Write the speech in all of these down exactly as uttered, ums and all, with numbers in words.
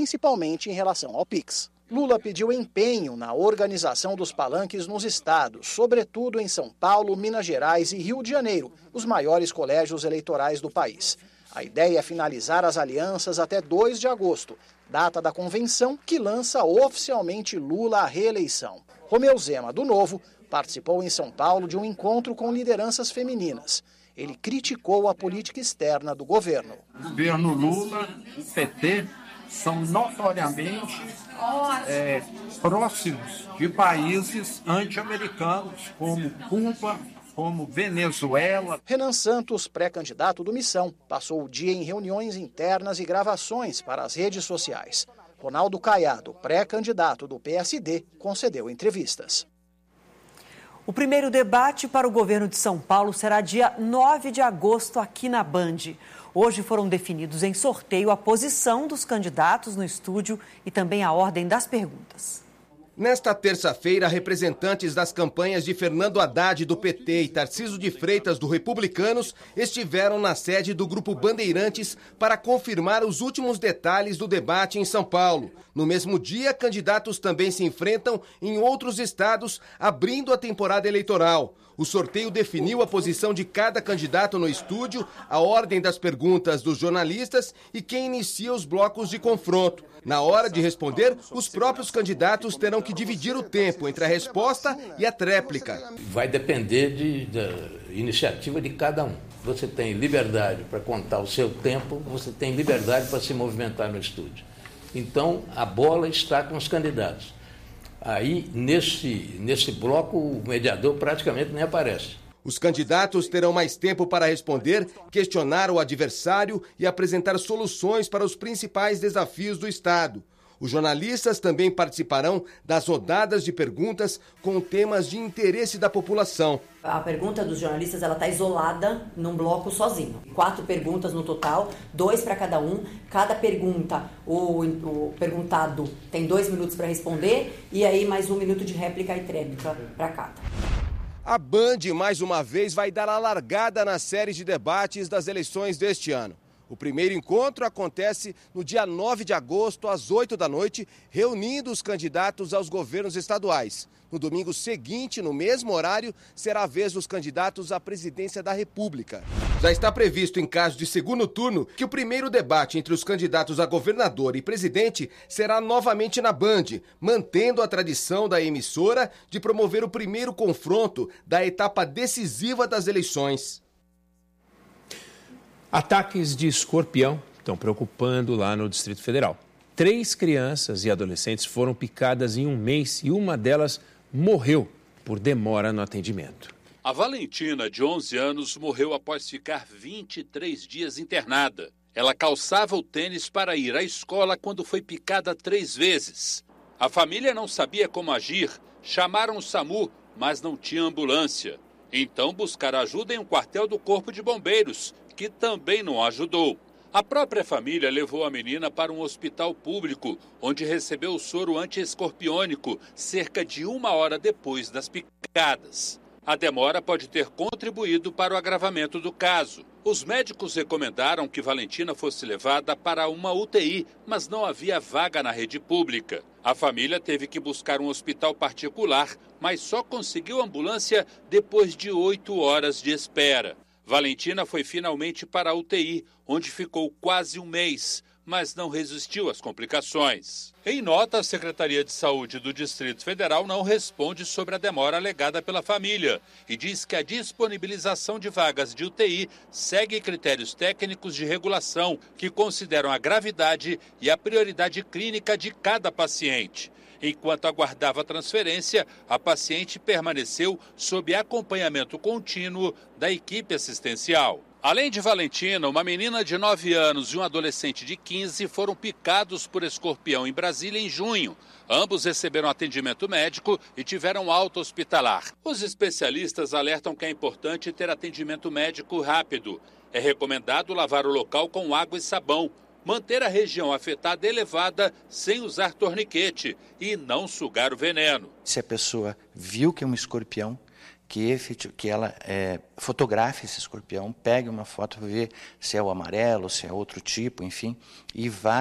principalmente em relação ao Pix. Lula pediu empenho na organização dos palanques nos estados, sobretudo em São Paulo, Minas Gerais e Rio de Janeiro, os maiores colégios eleitorais do país. A ideia é finalizar as alianças até dois de agosto, data da convenção que lança oficialmente Lula à reeleição. Romeu Zema, do Novo, participou em São Paulo de um encontro com lideranças femininas. Ele criticou a política externa do governo. O governo Lula, o P T, são notoriamente é, próximos de países anti-americanos, como Cuba, como Venezuela. Renan Santos, pré-candidato do Missão, passou o dia em reuniões internas e gravações para as redes sociais. Ronaldo Caiado, pré-candidato do P S D, concedeu entrevistas. O primeiro debate para o governo de São Paulo será dia nove de agosto aqui na Band. Hoje foram definidos em sorteio a posição dos candidatos no estúdio e também a ordem das perguntas. Nesta terça-feira, representantes das campanhas de Fernando Haddad, do P T, e Tarcísio de Freitas, do Republicanos, estiveram na sede do Grupo Bandeirantes para confirmar os últimos detalhes do debate em São Paulo. No mesmo dia, candidatos também se enfrentam em outros estados, abrindo a temporada eleitoral. O sorteio definiu a posição de cada candidato no estúdio, a ordem das perguntas dos jornalistas e quem inicia os blocos de confronto. Na hora de responder, os próprios candidatos terão que dividir o tempo entre a resposta e a tréplica. Vai depender de, da iniciativa de cada um. Você tem liberdade para contar o seu tempo, você tem liberdade para se movimentar no estúdio. Então, a bola está com os candidatos. Aí, nesse, nesse bloco, o mediador praticamente nem aparece. Os candidatos terão mais tempo para responder, questionar o adversário e apresentar soluções para os principais desafios do Estado. Os jornalistas também participarão das rodadas de perguntas com temas de interesse da população. A pergunta dos jornalistas ela está isolada num bloco sozinho. Quatro perguntas no total, dois para cada um. Cada pergunta, o, o perguntado tem dois minutos para responder e aí mais um minuto de réplica e tréplica para cada. A Band, mais uma vez, vai dar a largada na série de debates das eleições deste ano. O primeiro encontro acontece no dia nove de agosto, às oito da noite, reunindo os candidatos aos governos estaduais. No domingo seguinte, no mesmo horário, será a vez dos candidatos à presidência da República. Já está previsto, em caso de segundo turno, que o primeiro debate entre os candidatos a governador e presidente será novamente na Band, mantendo a tradição da emissora de promover o primeiro confronto da etapa decisiva das eleições. Ataques de escorpião estão preocupando lá no Distrito Federal. Três crianças e adolescentes foram picadas em um mês e uma delas morreu por demora no atendimento. A Valentina, de onze anos, morreu após ficar vinte e três dias internada. Ela calçava o tênis para ir à escola quando foi picada três vezes. A família não sabia como agir, chamaram o SAMU, mas não tinha ambulância. Então buscaram ajuda em um quartel do Corpo de Bombeiros, que também não ajudou. A própria família levou a menina para um hospital público, onde recebeu o soro antiescorpiônico cerca de uma hora depois das picadas. A demora pode ter contribuído para o agravamento do caso. Os médicos recomendaram que Valentina fosse levada para uma U T I, mas não havia vaga na rede pública. A família teve que buscar um hospital particular, mas só conseguiu ambulância depois de oito horas de espera. Valentina foi finalmente para a U T I, onde ficou quase um mês, mas não resistiu às complicações. Em nota, a Secretaria de Saúde do Distrito Federal não responde sobre a demora alegada pela família e diz que a disponibilização de vagas de U T I segue critérios técnicos de regulação que consideram a gravidade e a prioridade clínica de cada paciente. Enquanto aguardava a transferência, a paciente permaneceu sob acompanhamento contínuo da equipe assistencial. Além de Valentina, uma menina de nove anos e um adolescente de quinze foram picados por escorpião em Brasília em junho. Ambos receberam atendimento médico e tiveram alta hospitalar. Os especialistas alertam que é importante ter atendimento médico rápido. É recomendado lavar o local com água e sabão, manter a região afetada elevada sem usar torniquete e não sugar o veneno. Se a pessoa viu que é um escorpião, que, que ela é, fotografe esse escorpião, pegue uma foto para ver se é o amarelo, se é outro tipo, enfim, e vá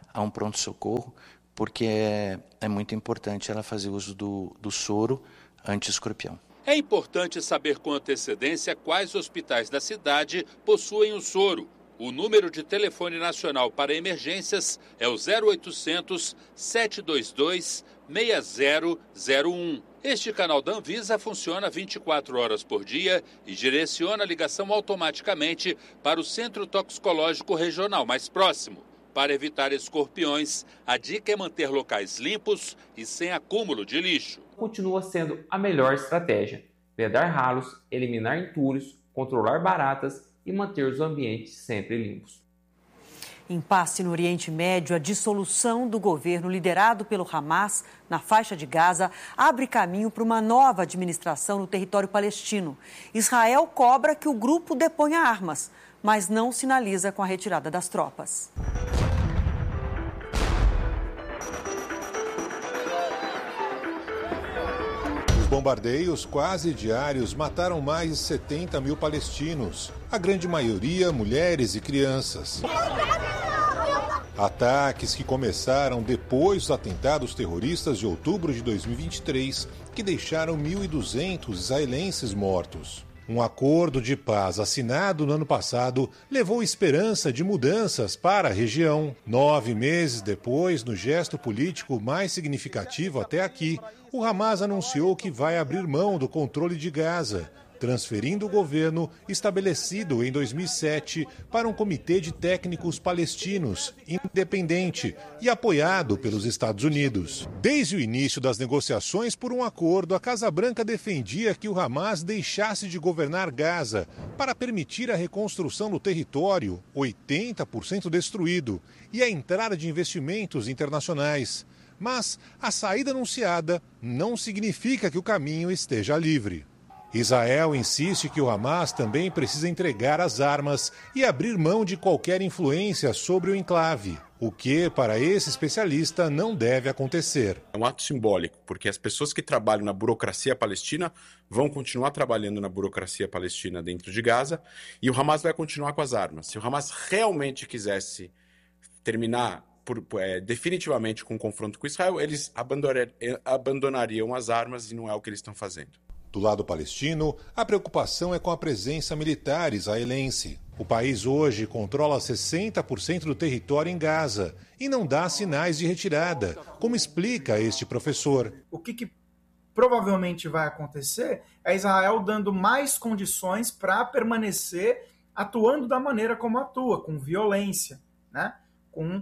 a um pronto-socorro, porque é, é muito importante ela fazer uso do, do soro anti-escorpião. É importante saber com antecedência quais hospitais da cidade possuem o soro. O número de telefone nacional para emergências é o zero oitocentos, sete dois dois, seis zero zero um. Este canal da Anvisa funciona vinte e quatro horas por dia e direciona a ligação automaticamente para o Centro Toxicológico Regional mais próximo. Para evitar escorpiões, a dica é manter locais limpos e sem acúmulo de lixo. Continua sendo a melhor estratégia: vedar ralos, eliminar entulhos, controlar baratas e manter os ambientes sempre limpos. Impasse no Oriente Médio, a dissolução do governo liderado pelo Hamas na faixa de Gaza abre caminho para uma nova administração no território palestino. Israel cobra que o grupo deponha armas, mas não sinaliza com a retirada das tropas. Bombardeios quase diários mataram mais de setenta mil palestinos, a grande maioria mulheres e crianças. Ataques que começaram depois dos atentados terroristas de outubro de dois mil e vinte e três, que deixaram mil e duzentos israelenses mortos. Um acordo de paz assinado no ano passado levou esperança de mudanças para a região. Nove meses depois, no gesto político mais significativo até aqui, o Hamas anunciou que vai abrir mão do controle de Gaza, transferindo o governo estabelecido em dois mil e sete para um comitê de técnicos palestinos, independente e apoiado pelos Estados Unidos. Desde o início das negociações por um acordo, a Casa Branca defendia que o Hamas deixasse de governar Gaza para permitir a reconstrução do território, oitenta por cento destruído, e a entrada de investimentos internacionais. Mas a saída anunciada não significa que o caminho esteja livre. Israel insiste que o Hamas também precisa entregar as armas e abrir mão de qualquer influência sobre o enclave, o que, para esse especialista, não deve acontecer. É um ato simbólico, porque as pessoas que trabalham na burocracia palestina vão continuar trabalhando na burocracia palestina dentro de Gaza e o Hamas vai continuar com as armas. Se o Hamas realmente quisesse terminar por, é, definitivamente com o confronto com Israel, eles abandonar, abandonariam as armas e não é o que eles estão fazendo. Do lado palestino, a preocupação é com a presença militar israelense. O país hoje controla sessenta por cento do território em Gaza e não dá sinais de retirada, como explica este professor. O que, que provavelmente vai acontecer é Israel dando mais condições para permanecer atuando da maneira como atua, com violência, né? com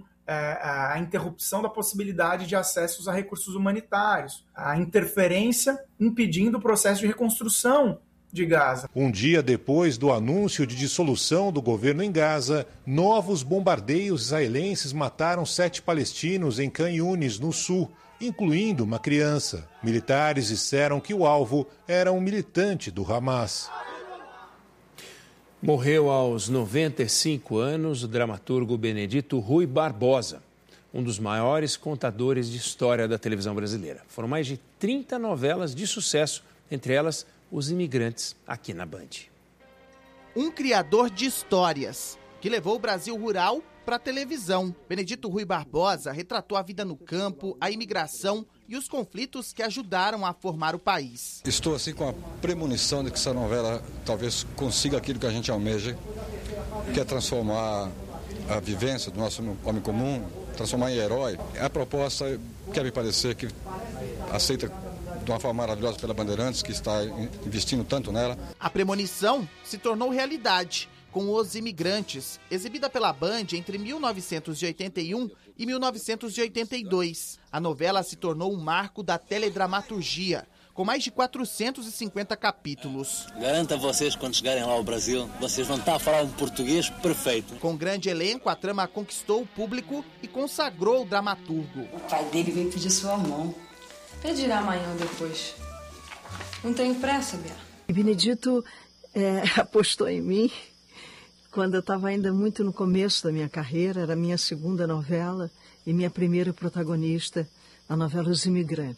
a interrupção da possibilidade de acessos a recursos humanitários, a interferência impedindo o processo de reconstrução de Gaza. Um dia depois do anúncio de dissolução do governo em Gaza, novos bombardeios israelenses mataram sete palestinos em Khan Yunis, no sul, incluindo uma criança. Militares disseram que o alvo era um militante do Hamas. Morreu aos noventa e cinco anos o dramaturgo Benedito Rui Barbosa, um dos maiores contadores de história da televisão brasileira. Foram mais de trinta novelas de sucesso, entre elas Os Imigrantes, aqui na Band. Um criador de histórias que levou o Brasil rural para a televisão. Benedito Rui Barbosa retratou a vida no campo, a imigração e os conflitos que ajudaram a formar o país. Estou assim com a premonição de que essa novela talvez consiga aquilo que a gente almeja, que é transformar a vivência do nosso homem comum, transformar em herói. A proposta quer me parecer que aceita de uma forma maravilhosa pela Bandeirantes, que está investindo tanto nela. A premonição se tornou realidade com Os Imigrantes, exibida pela Band entre mil novecentos e oitenta e um e mil novecentos e oitenta e dois. A novela se tornou um marco da teledramaturgia, com mais de quatrocentos e cinquenta capítulos. Garanto a vocês, quando chegarem lá ao Brasil, vocês vão estar a falar um português perfeito. Com grande elenco, a trama conquistou o público e consagrou o dramaturgo. O pai dele veio pedir sua mão. Pedirá amanhã ou depois. Não tenho pressa, Bia. Benedito é, apostou em mim quando eu estava ainda muito no começo da minha carreira. Era a minha segunda novela e minha primeira protagonista, a novela Os Imigrantes,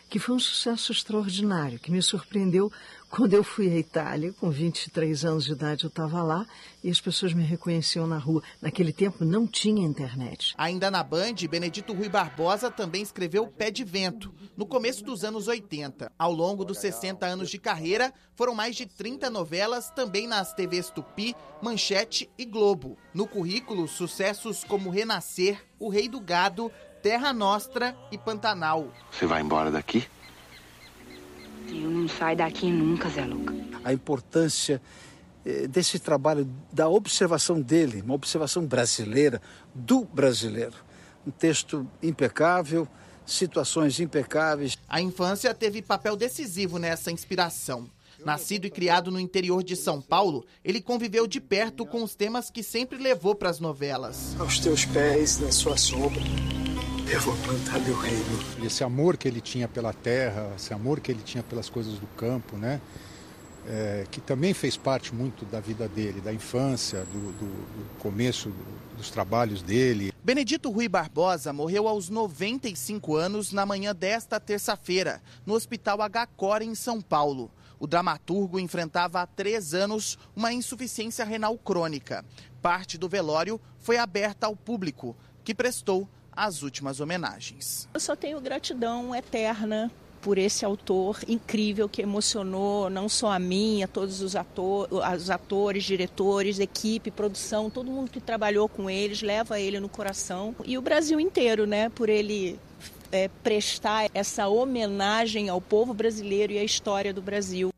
que foi um sucesso extraordinário, que me surpreendeu quando eu fui à Itália. Com vinte e três anos de idade eu estava lá e as pessoas me reconheciam na rua. Naquele tempo não tinha internet. Ainda na Band, Benedito Rui Barbosa também escreveu Pé de Vento, no começo dos anos oitenta. Ao longo dos sessenta anos de carreira, foram mais de trinta novelas, também nas T Vs Tupi, Manchete e Globo. No currículo, sucessos como Renascer, O Rei do Gado, Terra Nostra e Pantanal. Você vai embora daqui? Eu não saio daqui nunca, Zé Luca. A importância eh, desse trabalho, da observação dele, uma observação brasileira, do brasileiro. Um texto impecável, situações impecáveis. A infância teve papel decisivo nessa inspiração. Nascido e criado no interior de São Paulo, ele conviveu de perto com os temas que sempre levou para as novelas. Aos teus pés, na sua sombra, eu vou plantar meu reino. Esse amor que ele tinha pela terra, esse amor que ele tinha pelas coisas do campo, né? É, que também fez parte muito da vida dele, da infância, do, do, do começo do, dos trabalhos dele. Benedito Rui Barbosa morreu aos noventa e cinco anos na manhã desta terça-feira, no Hospital H C O R, em São Paulo. O dramaturgo enfrentava há três anos uma insuficiência renal crônica. Parte do velório foi aberta ao público, que prestou as últimas homenagens. Eu só tenho gratidão eterna por esse autor incrível que emocionou não só a mim, a todos os, ator, os atores, diretores, equipe, produção, todo mundo que trabalhou com eles, leva ele no coração. E o Brasil inteiro, né, por ele é, prestar essa homenagem ao povo brasileiro e à história do Brasil.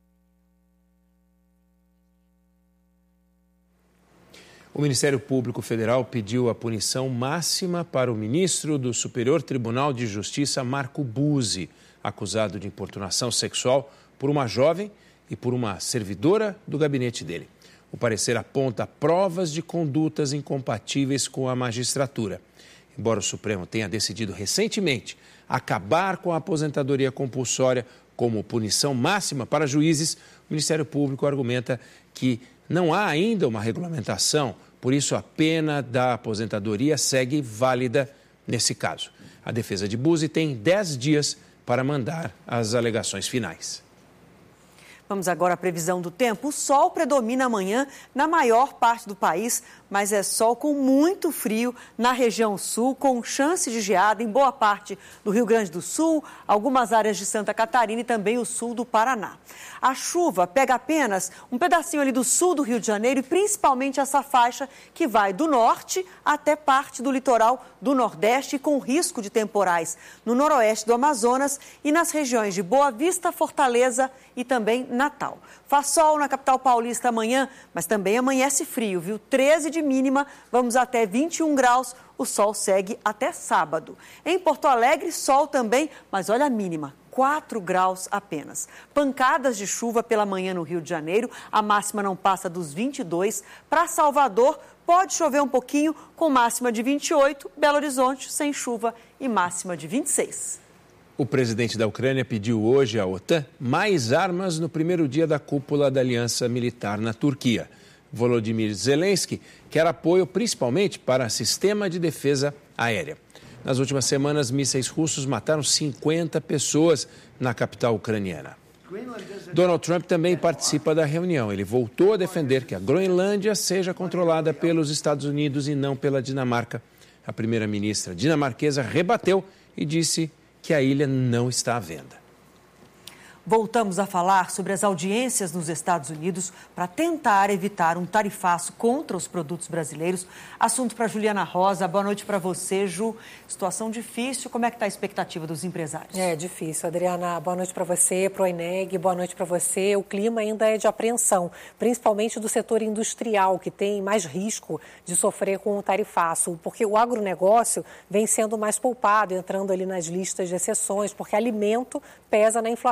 O Ministério Público Federal pediu a punição máxima para o ministro do Superior Tribunal de Justiça, Marco Buzzi, acusado de importunação sexual por uma jovem e por uma servidora do gabinete dele. O parecer aponta provas de condutas incompatíveis com a magistratura. Embora o Supremo tenha decidido recentemente acabar com a aposentadoria compulsória como punição máxima para juízes, o Ministério Público argumenta que não há ainda uma regulamentação, por isso a pena da aposentadoria segue válida nesse caso. A defesa de Buzzi tem dez dias para mandar as alegações finais. Vamos agora à previsão do tempo. O sol predomina amanhã na maior parte do país, mas é sol com muito frio na região sul, com chance de geada em boa parte do Rio Grande do Sul, algumas áreas de Santa Catarina e também o sul do Paraná. A chuva pega apenas um pedacinho ali do sul do Rio de Janeiro e principalmente essa faixa que vai do norte até parte do litoral do Nordeste, com risco de temporais no noroeste do Amazonas e nas regiões de Boa Vista, Fortaleza e também Natal. Faz sol na capital paulista amanhã, mas também amanhece frio, viu? treze de mínima, vamos até vinte e um graus, o sol segue até sábado. Em Porto Alegre, sol também, mas olha a mínima, quatro graus apenas. Pancadas de chuva pela manhã no Rio de Janeiro, a máxima não passa dos vinte e dois. Para Salvador, pode chover um pouquinho, com máxima de vinte e oito. Belo Horizonte, sem chuva e máxima de vinte e seis. O presidente da Ucrânia pediu hoje à OTAN mais armas no primeiro dia da cúpula da Aliança Militar na Turquia. Volodymyr Zelensky quer apoio principalmente para sistema de defesa aérea. Nas últimas semanas, mísseis russos mataram cinquenta pessoas na capital ucraniana. Donald Trump também participa da reunião. Ele voltou a defender que a Groenlândia seja controlada pelos Estados Unidos e não pela Dinamarca. A primeira-ministra dinamarquesa rebateu e disse que a ilha não está à venda. Voltamos a falar sobre as audiências nos Estados Unidos para tentar evitar um tarifaço contra os produtos brasileiros. Assunto para Juliana Rosa. Boa noite para você, Ju. Situação difícil. Como é que está a expectativa dos empresários? É difícil, Adriana. Boa noite para você, para o Eneg. Boa noite para você. O clima ainda é de apreensão, principalmente do setor industrial, que tem mais risco de sofrer com o tarifaço, porque o agronegócio vem sendo mais poupado, entrando ali nas listas de exceções, porque alimento pesa na inflação dos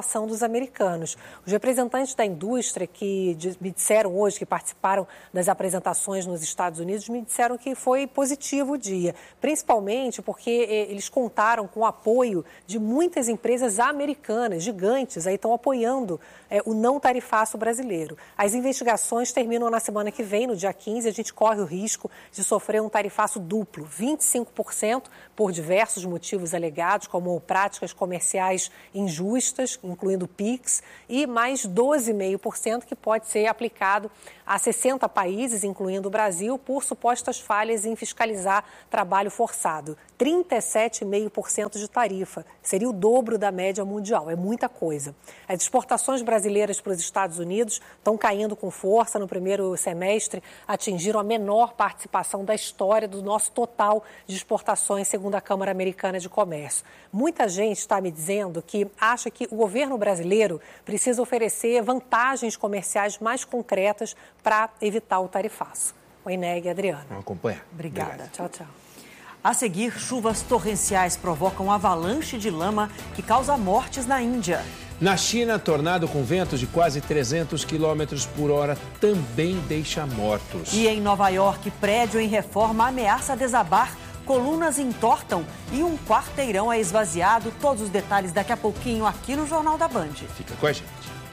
americanos. Os representantes da indústria que me disseram hoje, que participaram das apresentações nos Estados Unidos, me disseram que foi positivo o dia, principalmente porque eles contaram com o apoio de muitas empresas americanas, gigantes, aí estão apoiando é, o não tarifaço brasileiro. As investigações terminam na semana que vem, no dia quinze, a gente corre o risco de sofrer um tarifaço duplo, vinte e cinco por cento por diversos motivos alegados, como práticas comerciais injustas, incluindo PIX, e mais doze vírgula cinco por cento que pode ser aplicado a sessenta países, incluindo o Brasil, por supostas falhas em fiscalizar trabalho forçado. trinta e sete vírgula cinco por cento de tarifa, seria o dobro da média mundial, é muita coisa. As exportações brasileiras para os Estados Unidos estão caindo com força no primeiro semestre, atingiram a menor participação da história do nosso total de exportações, segundo a Câmara Americana de Comércio. Muita gente está me dizendo que acha que o governo brasileiro precisa oferecer vantagens comerciais mais concretas para evitar o tarifaço. O Ineg e Adriana. Vamos acompanhar. Obrigada. Obrigado. Tchau, tchau. A seguir, chuvas torrenciais provocam avalanche de lama que causa mortes na Índia. Na China, tornado com ventos de quase trezentos quilômetros por hora também deixa mortos. E em Nova York, prédio em reforma ameaça desabar, colunas entortam e um quarteirão é esvaziado. Todos os detalhes daqui a pouquinho aqui no Jornal da Band. Fica com a gente.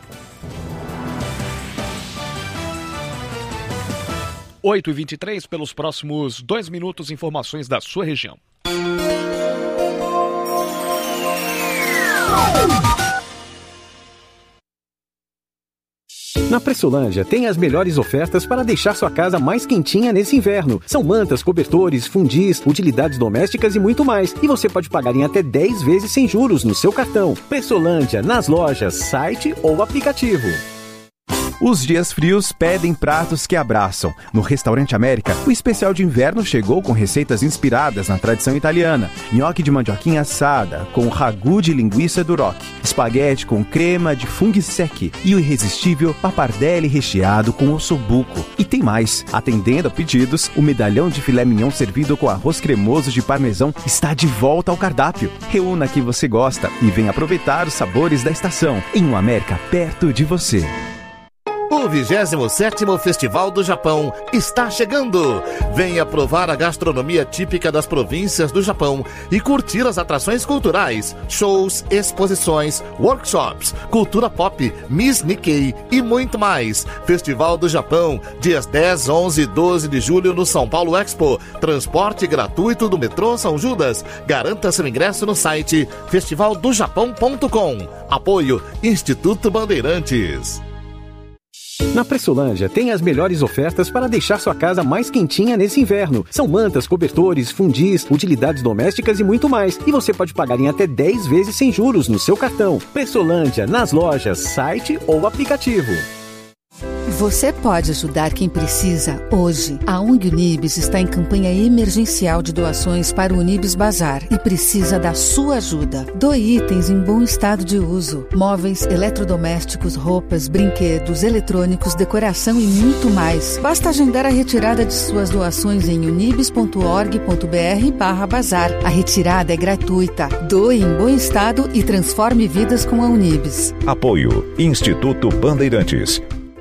oito e vinte e três, pelos próximos dois minutos, informações da sua região. Na Pressolândia tem as melhores ofertas para deixar sua casa mais quentinha nesse inverno. São mantas, cobertores, fundis, utilidades domésticas e muito mais. E você pode pagar em até dez vezes sem juros no seu cartão. Pressolândia, nas lojas, site ou aplicativo. Os dias frios pedem pratos que abraçam. No Restaurante América, o especial de inverno chegou com receitas inspiradas na tradição italiana. Nhoque de mandioquinha assada, com ragu de linguiça duroc. Espaguete com crema de funghi secchi. E o irresistível pappardelle recheado com ossobuco. E tem mais. Atendendo a pedidos, o medalhão de filé mignon servido com arroz cremoso de parmesão está de volta ao cardápio. Reúna que você gosta e venha aproveitar os sabores da estação. Em um América perto de você. O vigésimo sétimo Festival do Japão está chegando. Venha provar a gastronomia típica das províncias do Japão e curtir as atrações culturais, shows, exposições, workshops, cultura pop, Miss Nikkei e muito mais. Festival do Japão, dias dez, onze e doze de julho no São Paulo Expo. Transporte gratuito do metrô São Judas. Garanta seu ingresso no site festival do japão ponto com. Apoio Instituto Bandeirantes. Na Pressolândia tem as melhores ofertas para deixar sua casa mais quentinha nesse inverno. São mantas, cobertores, fundis, utilidades domésticas e muito mais. E você pode pagar em até dez vezes sem juros no seu cartão. Pressolândia, nas lojas, site ou aplicativo. Você pode ajudar quem precisa hoje. A O N G Unibis está em campanha emergencial de doações para o Unibis Bazar e precisa da sua ajuda. Doe itens em bom estado de uso. Móveis, eletrodomésticos, roupas, brinquedos, eletrônicos, decoração e muito mais. Basta agendar a retirada de suas doações em unibis ponto org ponto br barra bazar. A retirada é gratuita. Doe em bom estado e transforme vidas com a Unibis. Apoio Instituto Bandeirantes.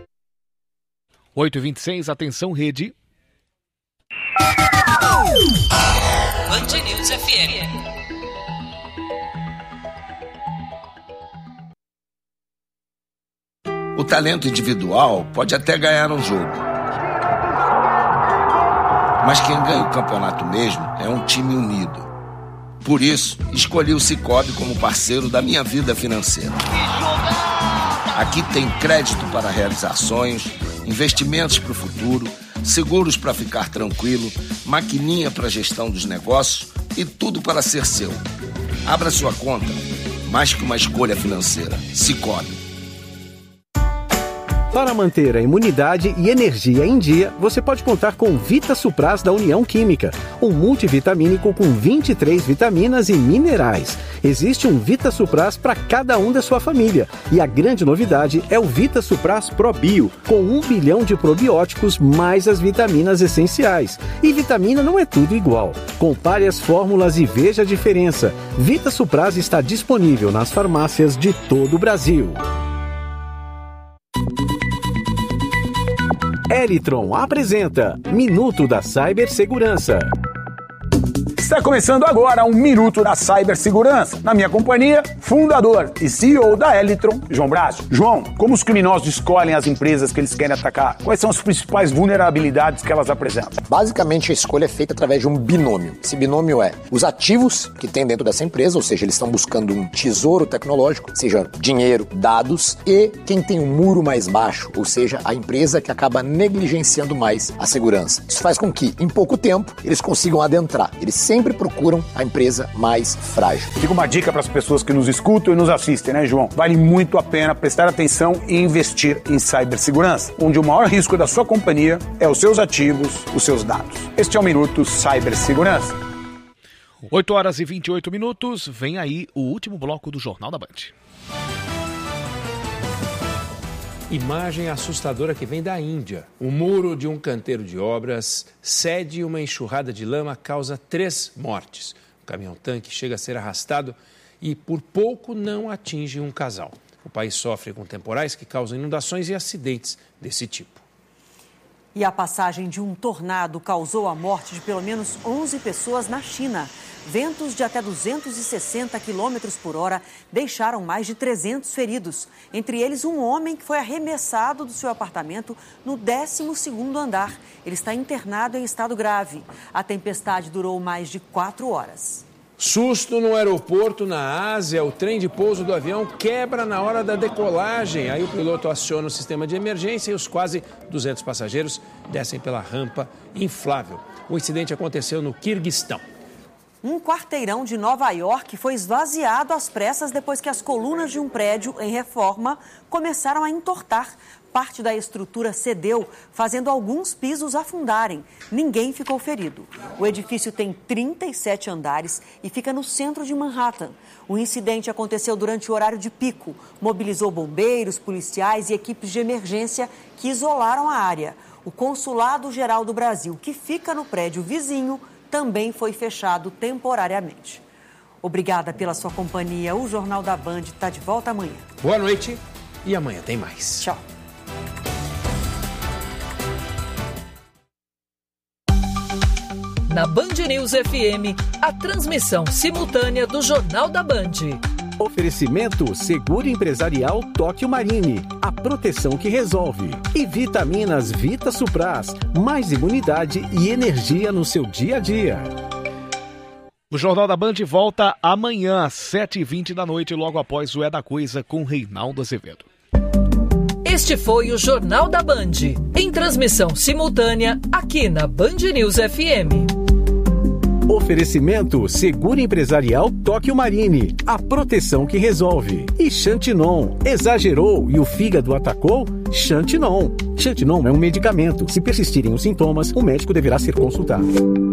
oito e vinte e seis, atenção rede. Band News F M. O talento individual pode até ganhar um jogo. Mas quem ganha o campeonato mesmo é um time unido. Por isso, escolhi o Sicoob como parceiro da minha vida financeira. Aqui tem crédito para realizar sonhos, investimentos para o futuro, seguros para ficar tranquilo, maquininha para gestão dos negócios e tudo para ser seu. Abra sua conta, mais que uma escolha financeira. Sicoob. Para manter a imunidade e energia em dia, você pode contar com Vita Supras da União Química, um multivitamínico com vinte e três vitaminas e minerais. Existe um Vita Supras para cada um da sua família. E a grande novidade é o Vita Supras ProBio, com um bilhão de probióticos mais as vitaminas essenciais. E vitamina não é tudo igual. Compare as fórmulas e veja a diferença. Vita Supras está disponível nas farmácias de todo o Brasil. Elitron apresenta Minuto da Cibersegurança. Está começando agora um Minuto da Cibersegurança. Na minha companhia, fundador e C E O da Elitron, João Braço. João, como os criminosos escolhem as empresas que eles querem atacar? Quais são as principais vulnerabilidades que elas apresentam? Basicamente, a escolha é feita através de um binômio. Esse binômio é os ativos que tem dentro dessa empresa, ou seja, eles estão buscando um tesouro tecnológico, seja dinheiro, dados, e quem tem um muro mais baixo, ou seja, a empresa que acaba negligenciando mais a segurança. Isso faz com que, em pouco tempo, eles consigam adentrar. Eles sempre procuram a empresa mais frágil. Fica uma dica para as pessoas que nos escutam e nos assistem, né, João? Vale muito a pena prestar atenção e investir em cibersegurança, onde o maior risco da sua companhia é os seus ativos, os seus dados. Este é o Minuto Cibersegurança. oito horas e vinte e oito minutos, vem aí o último bloco do Jornal da Band. Imagem assustadora que vem da Índia. O muro de um canteiro de obras cede uma enxurrada de lama, causa três mortes. O caminhão-tanque chega a ser arrastado e, por pouco, não atinge um casal. O país sofre com temporais que causam inundações e acidentes desse tipo. E a passagem de um tornado causou a morte de pelo menos onze pessoas na China. Ventos de até duzentos e sessenta quilômetros por hora deixaram mais de trezentos feridos. Entre eles, um homem que foi arremessado do seu apartamento no décimo segundo andar. Ele está internado em estado grave. A tempestade durou mais de quatro horas. Susto no aeroporto na Ásia. O trem de pouso do avião quebra na hora da decolagem. Aí o piloto aciona o sistema de emergência e os quase duzentos passageiros descem pela rampa inflável. O incidente aconteceu no Quirguistão. Um quarteirão de Nova York foi esvaziado às pressas depois que as colunas de um prédio em reforma começaram a entortar. Parte da estrutura cedeu, fazendo alguns pisos afundarem. Ninguém ficou ferido. O edifício tem trinta e sete andares e fica no centro de Manhattan. O incidente aconteceu durante o horário de pico. Mobilizou bombeiros, policiais e equipes de emergência que isolaram a área. O Consulado-Geral do Brasil, que fica no prédio vizinho, também foi fechado temporariamente. Obrigada pela sua companhia. O Jornal da Band está de volta amanhã. Boa noite e amanhã tem mais. Tchau. Na Band News F M, a transmissão simultânea do Jornal da Band. Oferecimento Seguro Empresarial Tóquio Marine, a proteção que resolve. E vitaminas Vita Supras, mais imunidade e energia no seu dia a dia. O Jornal da Band volta amanhã às sete e vinte da noite, logo após o É da Coisa com Reinaldo Azevedo. Este foi o Jornal da Band, em transmissão simultânea aqui na Band News F M. Oferecimento Seguro Empresarial Tóquio Marine, a proteção que resolve. E Xantinon, exagerou e o fígado atacou? Xantinon. Xantinon é um medicamento. Se persistirem os sintomas, o médico deverá ser consultado.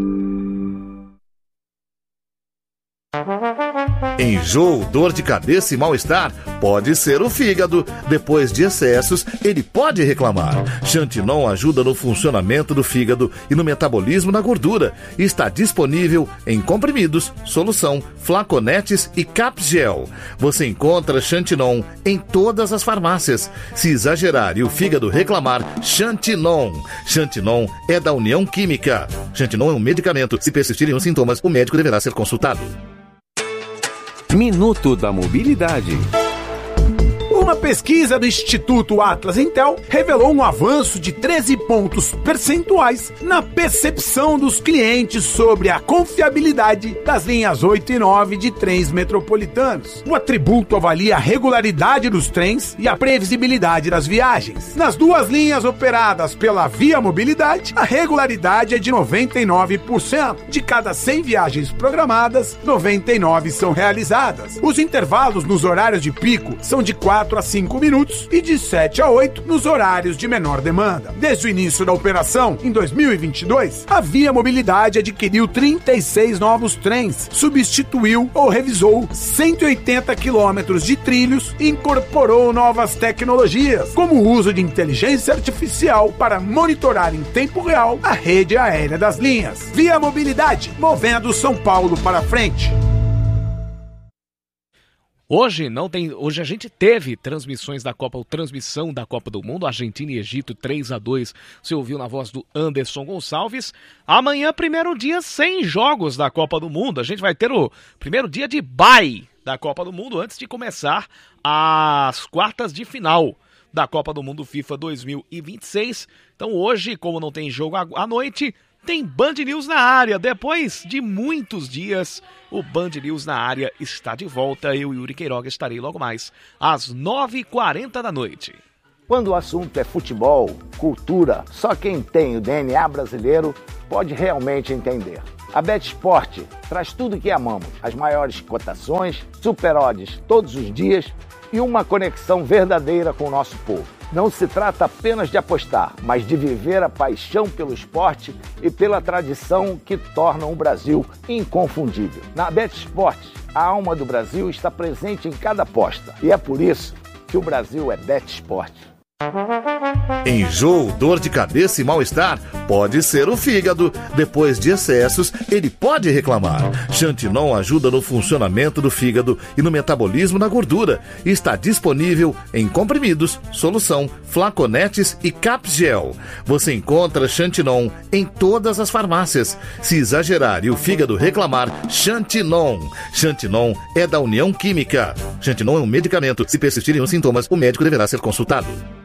Enjoo, dor de cabeça e mal-estar pode ser o fígado. Depois de excessos, ele pode reclamar. Xantinon ajuda no funcionamento do fígado e no metabolismo da gordura. Está disponível em comprimidos, solução, flaconetes e capgel. Você encontra Xantinon em todas as farmácias. Se exagerar e o fígado reclamar, Xantinon. Xantinon é da União Química. Xantinon é um medicamento. Se persistirem os sintomas, o médico deverá ser consultado. Minuto da Mobilidade. Uma pesquisa do Instituto Atlas Intel revelou um avanço de treze pontos percentuais na percepção dos clientes sobre a confiabilidade das linhas oito e nove de trens metropolitanos. O atributo avalia a regularidade dos trens e a previsibilidade das viagens. Nas duas linhas operadas pela Via Mobilidade, a regularidade é de noventa e nove por cento. De cada cem viagens programadas, noventa e nove são realizadas. Os intervalos nos horários de pico são de quatro cada cinco minutos e de sete a oito nos horários de menor demanda. Desde o início da operação, em dois mil e vinte e dois, a Via Mobilidade adquiriu trinta e seis novos trens, substituiu ou revisou cento e oitenta quilômetros de trilhos e incorporou novas tecnologias, como o uso de inteligência artificial para monitorar em tempo real a rede aérea das linhas. Via Mobilidade, movendo São Paulo para frente. Hoje não tem, hoje a gente teve transmissões da Copa, ou transmissão da Copa do Mundo, Argentina e Egito três a dois. Você ouviu na voz do Anderson Gonçalves. Amanhã, primeiro dia sem jogos da Copa do Mundo. A gente vai ter o primeiro dia de bye da Copa do Mundo antes de começar as quartas de final da Copa do Mundo FIFA dois mil e vinte e seis. Então hoje, como não tem jogo à noite, tem Band News na área. Depois de muitos dias, o Band News na área está de volta. Eu, Yuri Queiroga, estarei logo mais às nove e quarenta da noite. Quando o assunto é futebol, cultura, só quem tem o D N A brasileiro pode realmente entender. A BetSport traz tudo o que amamos, as maiores cotações, super odds todos os dias e uma conexão verdadeira com o nosso povo. Não se trata apenas de apostar, mas de viver a paixão pelo esporte e pela tradição que tornam o Brasil inconfundível. Na BetSport, a alma do Brasil está presente em cada aposta e é por isso que o Brasil é BetSport. Enjoo, dor de cabeça e mal-estar pode ser o fígado. Depois de excessos, ele pode reclamar. Xantinon ajuda no funcionamento do fígado e no metabolismo da gordura. Está disponível em comprimidos, solução, flaconetes e capgel. Você encontra Xantinon em todas as farmácias. Se exagerar e o fígado reclamar, Xantinon. Xantinon é da União Química. Xantinon é um medicamento. Se persistirem os sintomas, o médico deverá ser consultado.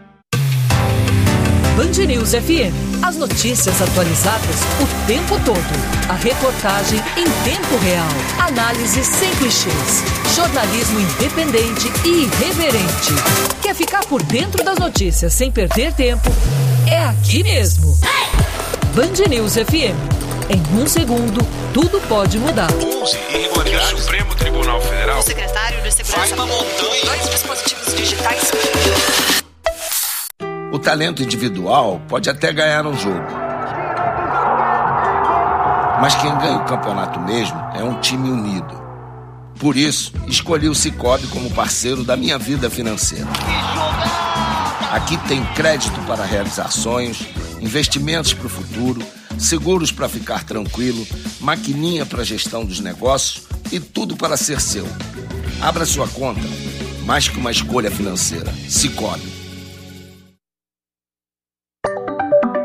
Band News F M. As notícias atualizadas o tempo todo. A reportagem em tempo real. Análise sem clichês. Jornalismo independente e irreverente. Quer ficar por dentro das notícias sem perder tempo? É aqui mesmo. Band News F M. Em um segundo, tudo pode mudar. onze irregularidades. O Supremo Tribunal Federal. O secretário de Segurança. Vai uma montanha. Dois dispositivos digitais. O talento individual pode até ganhar um jogo. Mas quem ganha o campeonato mesmo é um time unido. Por isso, escolhi o Sicoob como parceiro da minha vida financeira. Aqui tem crédito para realizar sonhos, investimentos para o futuro, seguros para ficar tranquilo, maquininha para gestão dos negócios e tudo para ser seu. Abra sua conta, mais que uma escolha financeira. Sicoob.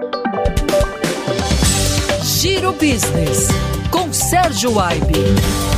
Giro Business, com Sérgio Aibe.